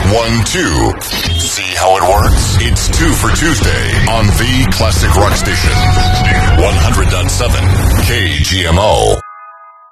1, 2. See how it works? It's 2 for Tuesday on the Classic Rock Station. 100.7 KGMO.